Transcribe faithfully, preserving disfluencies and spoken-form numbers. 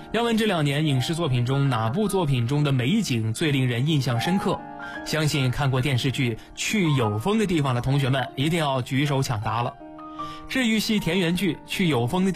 要问这两年影视作品中哪部作品中的美景最令人印象深刻，相信看过电视剧《去有风的地方》的同学们一定要举手抢答了。治愈系田园剧《去有风的地方》